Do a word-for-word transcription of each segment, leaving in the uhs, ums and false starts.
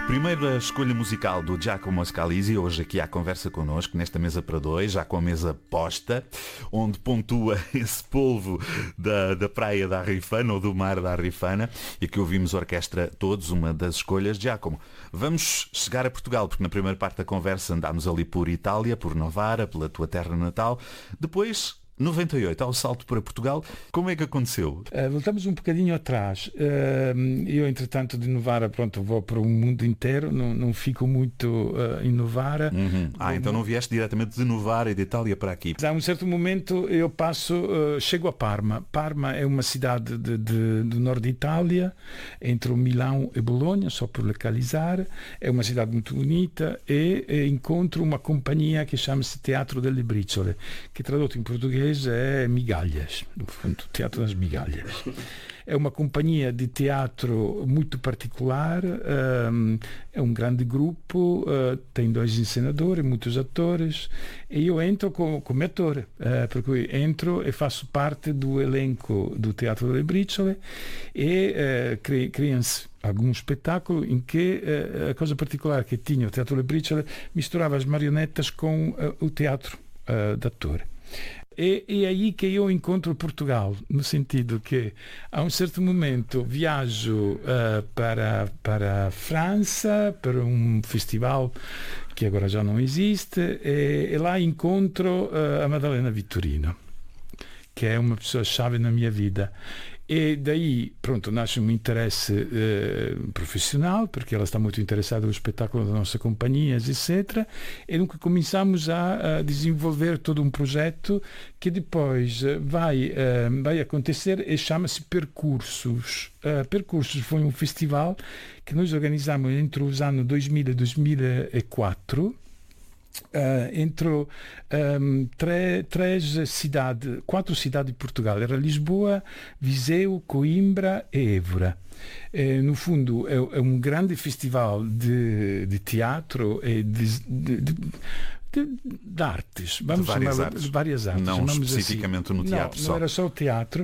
Primeira escolha musical do Giacomo Scalisi, hoje aqui à conversa connosco, nesta mesa para dois, já com a mesa posta, onde pontua esse polvo da, da praia da Arrifana ou do mar da Arrifana, e aqui ouvimos a orquestra todos, uma das escolhas. Giacomo, vamos chegar a Portugal, porque na primeira parte da conversa andámos ali por Itália, por Novara, pela tua terra natal. Depois, noventa e oito, ao salto para Portugal, como é que aconteceu? Uh, voltamos um bocadinho atrás. Uh, eu, entretanto, de Novara, pronto, vou para o mundo inteiro, não, não fico muito uh, em Novara. Uhum. Ah, então não vieste diretamente de Novara e de Itália para aqui? A um certo momento eu passo, uh, chego a Parma. Parma é uma cidade de, de, do norte de Itália, entre Milão e Bologna, só por localizar. É uma cidade muito bonita e, e encontro uma companhia que chama-se Teatro delle Briciole, que tradotto em português é migalhas, no fundo, Teatro das Migalhas. É uma companhia de teatro muito particular, um, é um grande grupo, uh, tem dois encenadores, muitos atores, e eu entro como, como ator, uh, per cui entro e faço parte do elenco do Teatro delle Briciole e uh, cre- criam-se algum espetáculo em que uh, a coisa particolare che tinha o Teatro delle Briciole misturava as marionetas com uh, o teatro uh, de ator. É, é aí que eu encontro Portugal, no sentido que a um certo momento viajo uh, para, para a França, para um festival que agora já não existe, e, e lá encontro uh, a Madalena Vittorino, que é uma pessoa-chave na minha vida. E daí, pronto, nasce um interesse eh, profissional, porque ela está muito interessada no espetáculo da nossa companhia, etcétera. E nunca começamos a, a desenvolver todo um projeto que depois vai, eh, vai acontecer e chama-se Percursos. Uh, Percursos foi um festival que nós organizamos entre os anos dois mil e dois mil e quatro. Uh, entrou um, tre, três cidades, quatro cidades de Portugal, era Lisboa, Viseu, Coimbra e Évora. E, no fundo é, é um grande festival de, de teatro e de, de, de De, de artes, vamos de várias chamar artes. de várias artes, não especificamente assim. no teatro. Não, só. não era só o teatro,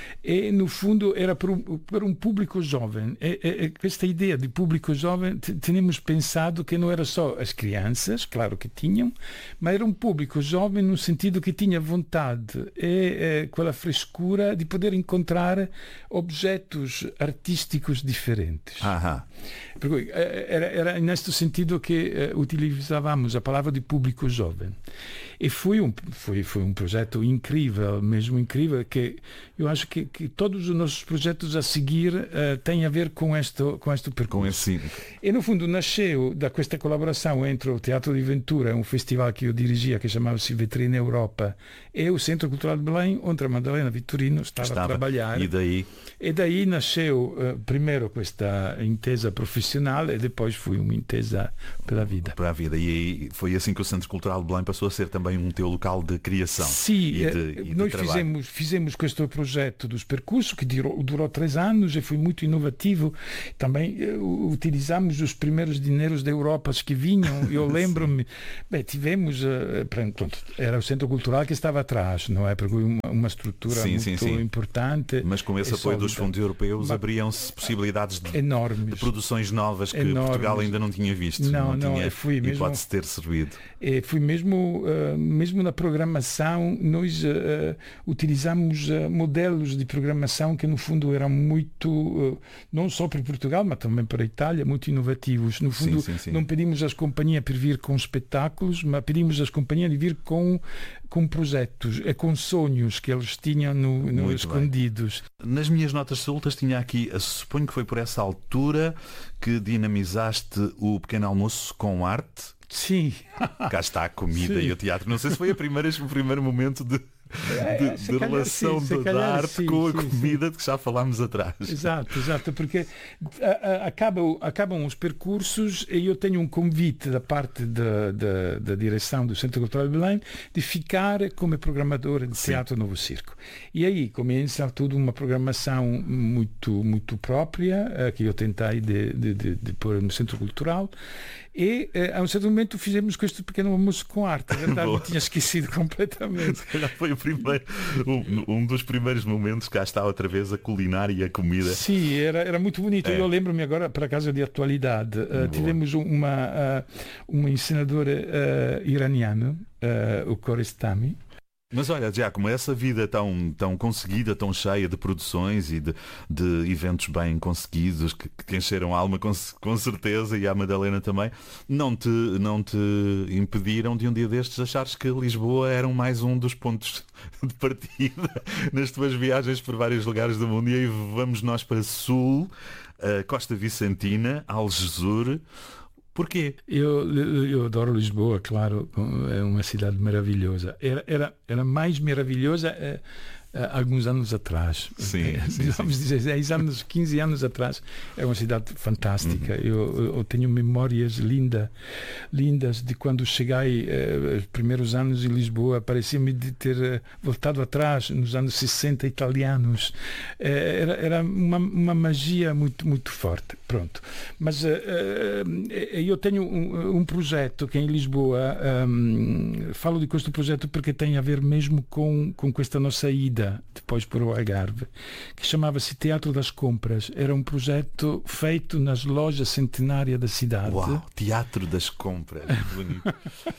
e no fundo era para um, para um público jovem. E, e, esta ideia de público jovem, tínhamos pensado que não era só as crianças, claro que tinham, mas era um público jovem no sentido que tinha vontade e, e aquela frescura de poder encontrar objetos artísticos diferentes. Aham. Porque era, era neste sentido que uh, utilizávamos a palavra de público jovem. E foi um, foi, foi um projeto incrível, mesmo incrível, que eu acho que, que todos os nossos projetos a seguir uh, têm a ver com este, com este percurso. Com esse... E no fundo nasceu da questa colaboração entre o Teatro de Ventura, um festival que eu dirigia que chamava-se Vitrine Europa, e o Centro Cultural de Belém, onde a Madalena Vittorino estava, estava a trabalhar. E daí? E daí nasceu uh, primeiro questa intesa profissional e depois foi uma intesa pela vida. Para a vida. E aí foi assim que o Centro Cultural de Belém passou a ser também um teu local de criação. Sim, e de, e nós de fizemos, fizemos este projeto dos percursos que durou, durou três anos e foi muito inovativo. Também uh, utilizamos os primeiros dinheiros da Europa que vinham. Eu lembro-me, bem, tivemos, uh, pronto, era o Centro Cultural que estava atrás, não é? Porque uma, uma estrutura sim, muito sim, sim. importante. Mas com esse apoio dos fundos europeus abriam-se possibilidades de, enormes, de produções novas que enormes. Portugal ainda não tinha visto. Não, não, não tinha fui mesmo, hipótese de ter servido. E fui mesmo, uh, mesmo na programação, nós uh, utilizamos uh, modelos de programação que no fundo eram muito, uh, não só para Portugal, mas também para a Itália, muito inovativos. No fundo, sim, sim, sim. não pedimos às companhias para vir com espetáculos, mas pedimos às companhias de vir com, com projetos, e com sonhos que eles tinham no, no escondidos. Bem. Nas minhas notas soltas tinha aqui, suponho que foi por essa altura que dinamizaste o pequeno almoço com arte. Sim. Cá está a comida Sim. e o teatro. Não sei se foi a primeira, o primeiro momento de, de, de calhar, relação sim, da calhar, arte sim, com a sim, comida sim. de que já falámos atrás. Exato, exato, porque a, a, acabam, acabam os percursos e eu tenho um convite da parte da, da, da direção do Centro Cultural de Belém de ficar como programador de Teatro Novo Circo. E aí começa tudo uma programação muito, muito própria que eu tentei de, de, de, de pôr no Centro Cultural. E a um certo momento fizemos com este pequeno almoço com arte. Na verdade, me tinha esquecido completamente. Foi o primeiro, um, um dos primeiros momentos cá está outra vez a culinária e a comida. Sim, era, era muito bonito. É. Eu lembro-me agora, para casa de atualidade, uh, tivemos uma, uh, uma encenadora uh, iraniana, uh, o Korestami. Mas olha, Giacomo, essa vida tão, tão conseguida, tão cheia de produções e de, de eventos bem conseguidos, que, que encheram a alma com, com certeza, e a Madalena também, não te, não te impediram de um dia destes achares que Lisboa era mais um dos pontos de partida nas tuas viagens por vários lugares do mundo. E aí vamos nós para Sul, a Costa Vicentina, Algesur. Porquê? Eu, eu adoro Lisboa, claro, é uma cidade maravilhosa. Era, era, era mais maravilhosa eh, alguns anos atrás. Sim, sim, vamos sim. dizer, dez anos, quinze anos atrás, é uma cidade fantástica. Uhum. Eu, eu tenho memórias linda, lindas de quando cheguei, eh, os primeiros anos em Lisboa, parecia-me de ter eh, voltado atrás, nos anos sessenta italianos. Eh, era era uma, uma magia muito, muito forte. Pronto. Mas eh, eh, eu tenho um, um projeto que em Lisboa, um, falo de questo projeto porque tem a ver mesmo com, com esta nossa ida depois para o Algarve, que chamava-se Teatro das Compras. Era um projeto feito nas lojas centenárias da cidade. Uau, Teatro das Compras. Bonito.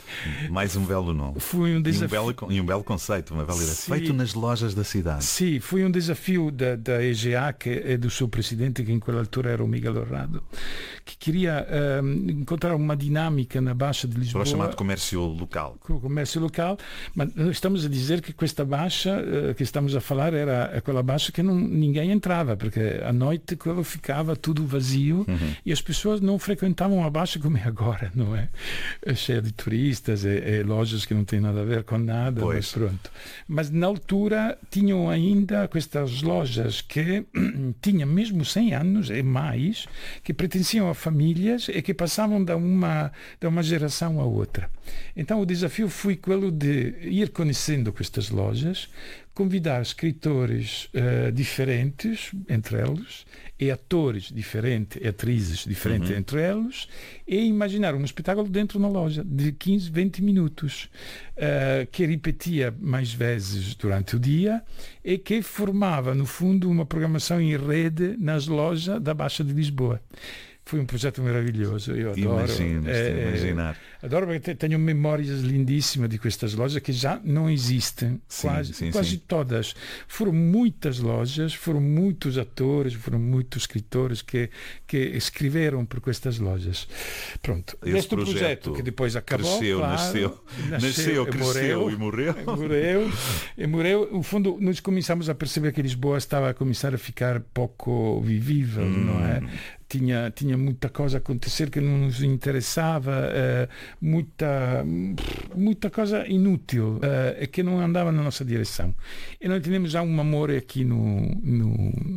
Mais um belo nome. Foi um desafio... e, um belo, e um belo conceito, uma bela ideia. Feito nas lojas da cidade. Sim, foi um desafio da, da E G A, que é do seu presidente, que em aquela altura era o Miguel Honrado, que queria um, encontrar uma dinâmica na Baixa de Lisboa. Para o chamado comércio local. Com o comércio local, mas estamos a dizer que com esta Baixa uh, que estamos a falar era aquela Baixa que não, ninguém entrava, porque à noite ficava tudo vazio, uhum. e as pessoas não frequentavam a Baixa como é agora, não é? É cheia de turistas, é, é lojas que não têm nada a ver com nada, pois. Mas pronto. Mas na altura tinham ainda estas lojas que tinham mesmo cem anos e mais, que pertenciam a famílias e que passavam de uma, de uma geração a outra. Então o desafio foi aquele de ir conhecendo estas lojas, convidar escritores uh, diferentes entre eles, e atores diferentes, e atrizes diferentes uhum. entre eles, e imaginar um espetáculo dentro de uma loja de quinze, vinte minutos, uh, que repetia mais vezes durante o dia e que formava, no fundo, uma programação em rede nas lojas da Baixa de Lisboa. Foi um projeto maravilhoso, eu adoro. Imagino, é, imaginar. Adoro, porque tenho memórias lindíssimas de estas lojas que já não existem, sim, quase, sim, quase sim. todas. Foram muitas lojas, foram muitos atores, foram muitos escritores que, que escreveram por estas lojas. Pronto, esse este projeto, projeto que depois acabou, cresceu, claro, nasceu, nasceu, nasceu, cresceu e morreu. E morreu, e morreu. No fundo, nós começamos a perceber que Lisboa estava a começar a ficar pouco vivível, hum. não é? Tinha, tinha muita coisa a acontecer que não nos interessava, uh, muita, muita coisa inútil, uh, que não andava na nossa direção. E nós tínhamos já um amor aqui no, no,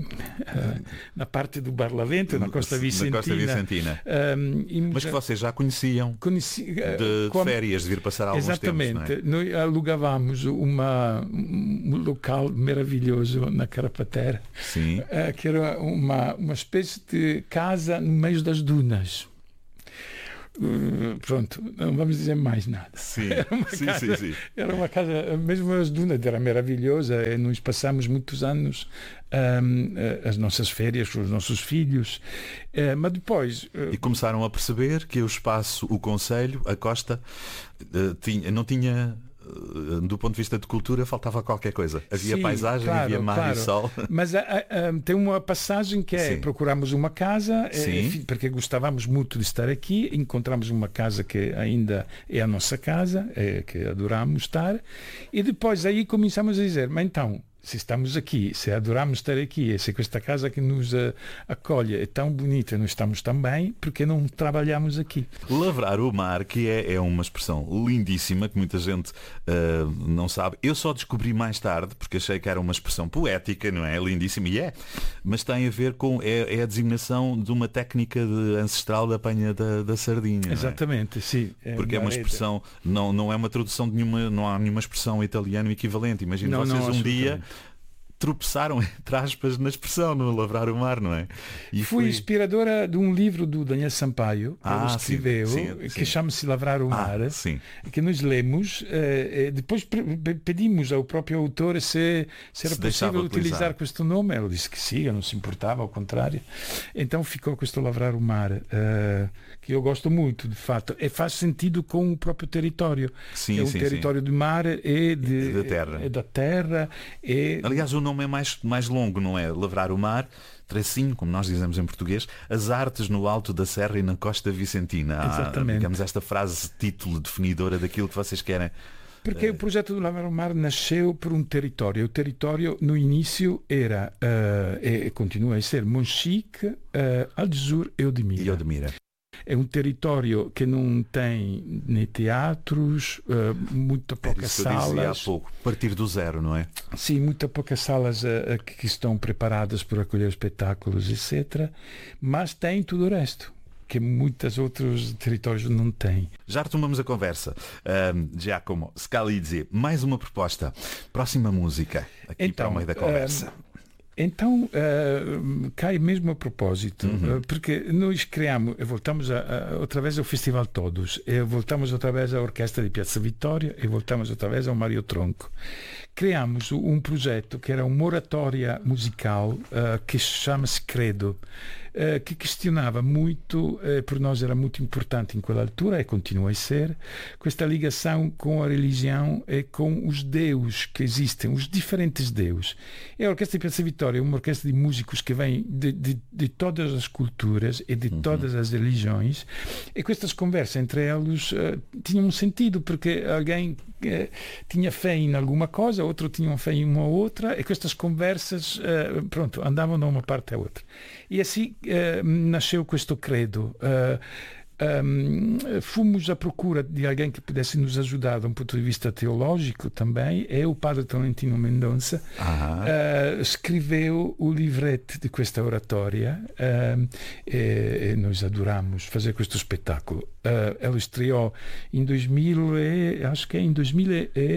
uh, na parte do Barlavento, na Costa Vicentina. Na Costa Vicentina. Um, e, Mas que vocês já conheciam conheci, uh, de com, férias, de vir passar alguns exatamente, tempos, não é? Nós alugávamos uma, um local maravilhoso na Carapatera, sim. Uh, que era uma, uma espécie de casa no meio das dunas. Uh, pronto, não vamos dizer mais nada. Sim, era uma sim, casa, sim, sim. Era uma casa, mesmo as dunas, era maravilhosa. E nós passamos muitos anos um, as nossas férias com os nossos filhos. Uh, mas depois... Uh, e começaram a perceber que o espaço, o concelho, a costa, uh, tinha, não tinha... do ponto de vista de cultura faltava qualquer coisa. Havia Sim, paisagem, claro, havia mar claro. e sol. Mas a, a, a, tem uma passagem que é: Sim. procuramos uma casa, é, porque gostávamos muito de estar aqui, encontramos uma casa que ainda é a nossa casa, é, que adoramos estar, e depois aí começamos a dizer, mas então, se estamos aqui, se adoramos estar aqui, se esta casa que nos uh, acolhe é tão bonita, nós estamos tão bem, porque não trabalhamos aqui? Lavrar o mar, que é, é uma expressão lindíssima, que muita gente uh, não sabe. Eu só descobri mais tarde, porque achei que era uma expressão poética, não é? Lindíssima, e é. Mas tem a ver com, é, é a designação de uma técnica de, ancestral da apanha da, da sardinha. Exatamente, é? sim. É porque uma é uma expressão, não, não é uma tradução de nenhuma, não há nenhuma expressão italiana equivalente. Imagina vocês um dia tropeçaram, entre aspas, na expressão, no lavrar o mar, não é? E Fui foi... inspiradora de um livro do Daniel Sampaio, que ah, ele escreveu, sim, sim, que chama-se Lavrar o Mar, ah, sim. que nós lemos, eh, depois pedimos ao próprio autor se, se era se possível utilizar questo nome, ele disse que sim, não se importava, ao contrário. Então ficou questo Lavrar o Mar, eh, que eu gosto muito, de fato, e faz sentido com o próprio território. Sim, é um sim, território sim. de mar e de, da terra. É da terra e... Aliás, o nome é mais, mais longo, não é? Lavrar o Mar, tracinho, como nós dizemos em português, as artes no alto da serra e na costa vicentina. Exatamente. Há, digamos, esta frase título definidora daquilo que vocês querem. Porque uh... o projeto do Lavrar o Mar nasceu por um território. O território no início era uh, e continua a ser Monchique, uh, Algesur e Odmira. E Odmira. É um território que não tem nem teatros, uh, muito poucas salas. Há pouco, partir do zero, não é? Sim, muito poucas salas uh, que estão preparadas para acolher espetáculos, etcétera. Mas tem tudo o resto, que muitos outros territórios não têm. Já retomamos a conversa. Uh, Giacomo Scalizzi, mais uma proposta. Próxima música, aqui então, para o meio da conversa. Uh, Então, uh, cai mesmo a propósito, uhum. uh, porque nós criamos, voltamos a, a, outra vez ao Festival Todos, e voltamos outra vez à Orquestra de Piazza Vittoria e voltamos outra vez ao Mário Tronco. Criamos um projeto que era uma oratória musical uh, que chama-se Credo, uh, que questionava muito, uh, por nós era muito importante em quella altura e continua a ser, questa ligação com a religião e com os deuses que existem, os diferentes deuses. E a Orquestra de Piazza Vittoria é uma orquestra de músicos que vem de, de, de todas as culturas e de uhum. todas as religiões, e estas conversas entre eles uh, tinham um sentido, porque alguém uh, tinha fé em alguma coisa, outro tinha fé em uma ou outra, e estas conversas uh, pronto, andavam de uma parte à outra. E assim uh, nasceu questo credo. Uh, Um, fomos à procura de alguém que pudesse nos ajudar de um ponto de vista teológico também. É o padre Tolentino Mendonça. Uh, escreveu o livreto de questa oratória uh, e, e nós adoramos fazer questo spettacolo. Uh, ela estreou em dois mil e, acho que é em dois mil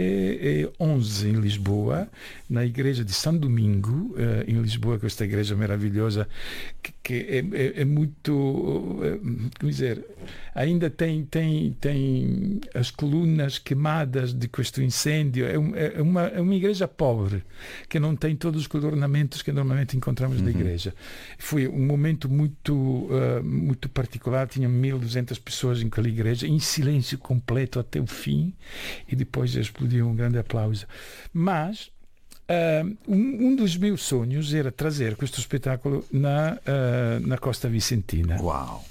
e onze em Lisboa, na igreja de São Domingo, uh, em Lisboa, questa igreja maravilhosa que, que é, é, é muito, uh, como dizer, ainda tem, tem, tem as colunas queimadas de questo incêndio. É, um, é, uma, é uma igreja pobre, que não tem todos os ornamentos que normalmente encontramos uhum. na igreja. Foi um momento muito, uh, muito particular. Tinha mil e duzentas pessoas em aquela igreja, em silêncio completo até o fim, e depois explodiu um grande aplauso. Mas Uh, um, um dos meus sonhos era trazer questo spettacolo na, uh, na Costa Vicentina. Uau!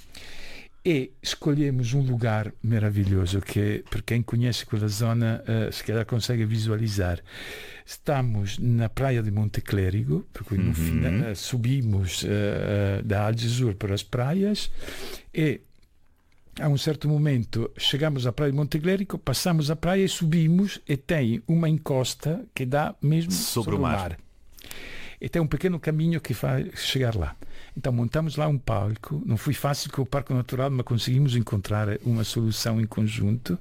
E escolhemos um lugar maravilhoso que, para quem conhece aquela zona, uh, se calhar consegue visualizar. Estamos na praia de Monte Clérigo, porque no uhum. fim, uh, subimos uh, uh, da Algesur para as praias, e a um certo momento chegamos à praia de Monte Clérigo, passamos a praia e subimos, e tem uma encosta que dá mesmo sobre, sobre o mar. mar. E tem um pequeno caminho que faz chegar lá. Então montamos lá um palco. Não foi fácil com o Parque Natural, mas conseguimos encontrar uma solução em conjunto.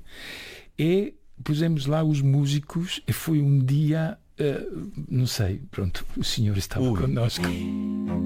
E pusemos lá os músicos, e foi um dia, uh, não sei, pronto, o Senhor estava Ui. connosco.